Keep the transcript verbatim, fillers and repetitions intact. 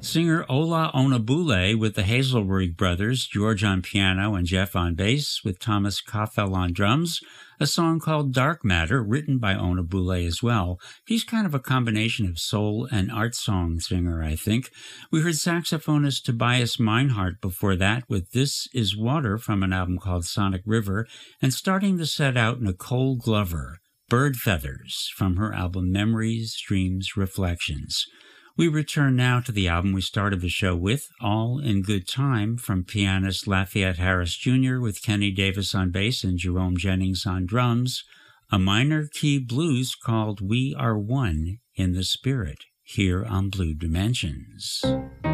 Singer Ola Onabule with the Hazelrig brothers, George on piano and Jeff on bass, with Thomas Cathell on drums, a song called Dark Matter, written by Onabule as well. He's kind of a combination of soul and art song singer, I think. We heard saxophonist Tobias Meinhardt before that with This Is Water from an album called Sonic River, and starting the set out, Nicole Glover, Bird Feathers, from her album Memories, Dreams, Reflections. We return now to the album we started the show with, All in Good Time, from pianist Lafayette Harris Junior with Kenny Davis on bass and Jerome Jennings on drums, a minor key blues called We Are One in the Spirit, here on Blue Dimensions.